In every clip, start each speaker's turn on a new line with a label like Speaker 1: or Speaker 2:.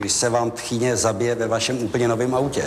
Speaker 1: Když se vám tchýně zabije ve vašem úplně novém autě,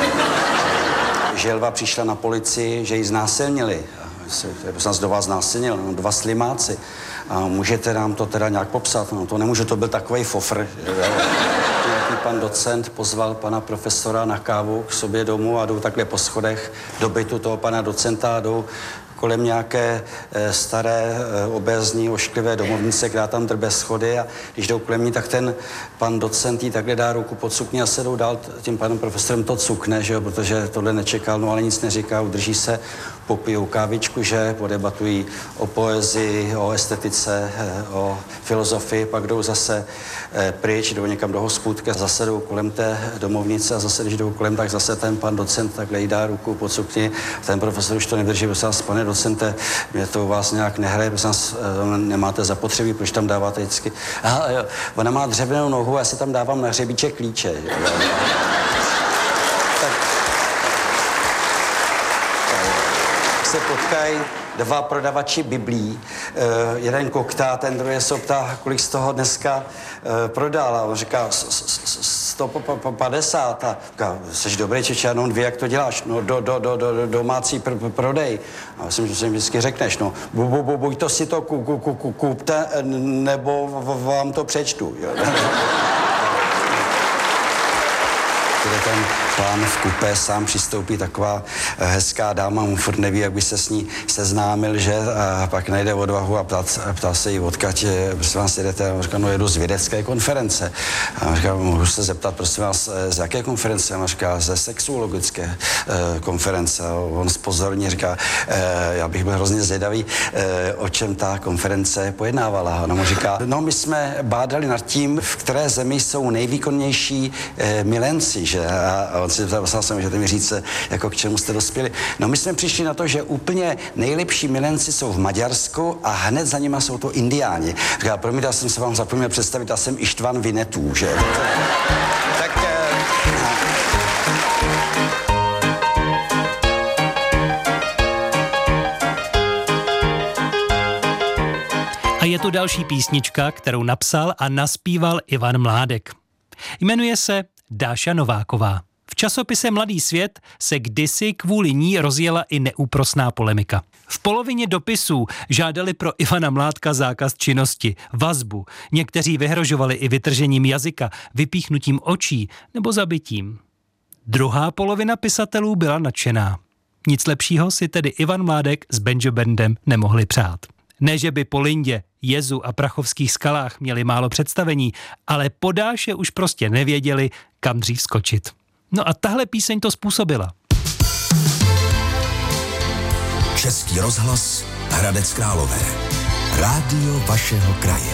Speaker 1: želva přišla na policii, že ji znásilnili. Kdo vás znásilnil? No, 2 slimáci. A můžete nám to teda nějak popsat? No to nemůže, to byl takovej fofr. Nějaký pan docent pozval pana profesora na kávu k sobě domů a jdou takhle po schodech do bytu toho pana docenta a jdou kolem nějaké staré, obézní, ošklivé domovnice, která tam drbe schody a když jdou kolem ní, tak ten pan docent jí takhle dá ruku pod sukni a se jdou dál, tím panem profesorem to cukne, že jo, protože tohle nečekal, no ale nic neříká, udrží se, popijou kávičku, že podebatují o poezii, o estetice, o filozofii, pak jdou zase pryč, jdou někam do hospůdky, zase jdou kolem té domovnice a zase, když jdou kolem, tak zase ten pan docent takhle jí dá ruku pod sukni, ten profesor už to nevydrží, prosím vás, pane docente, mě to u vás nějak nehraje, prosím vás, nemáte zapotřebí, proč tam dáváte vždycky? Aha, jo, ona má dřevěnou nohu a já si tam dávám na hřebíček klíče. Se potkají 2 prodavači biblí, jeden koktá, ten druhý se ptá, kolik z toho dneska prodal. A on říká 150. A říká, jsi dobrý Čeče, jenom 2, jak to děláš? No domácí prodej. A myslím, že si vždycky řekneš, no buď to si to kupte, nebo vám to přečtu. Jo. Ten pán v kupé sám přistoupí, taková hezká dáma, mu furt neví, jak by se s ní seznámil, že? A pak najde odvahu a ptá se jí, odkud, prosím vás, jedete? A on říká, no jedu z vědecké konference. A on říká, můžu se zeptat, prosím vás, z jaké konference? A on říká, ze sexuologické konference. A on zpozorně říká, já bych byl hrozně zvědavý, o čem ta konference pojednávala. A ona mu říká, no my jsme bádali nad tím, v které zemi jsou nejvýkonnější milenci, že? A on si ptal, jsem, že mi říct, jako k čemu jste dospěli. No my jsme přišli na to, že úplně nejlepší milenci jsou v Maďarsku a hned za nima jsou to Indiáni. Říká, promiň, já jsem se vám zapomněl představit, já jsem Ištvan Vinetů, že? Tak...
Speaker 2: A je tu další písnička, kterou napsal a naspíval Ivan Mládek. Jmenuje se Dáša Nováková. V časopise Mladý svět se kdysi kvůli ní rozjela i neúprosná polemika. V polovině dopisů žádali pro Ivana Mládka zákaz činnosti, vazbu. Někteří vyhrožovali i vytržením jazyka, vypíchnutím očí nebo zabitím. Druhá polovina pisatelů byla nadšená. Nic lepšího si tedy Ivan Mládek s Benjo Bandem nemohli přát. Ne, že by po Lindě, Jezu a Prachovských skalách měli málo představení, ale po Dáše už prostě nevěděli, kam dřív skočit. No a tahle píseň to způsobila.
Speaker 3: Český rozhlas Hradec Králové. Rádio vašeho kraje.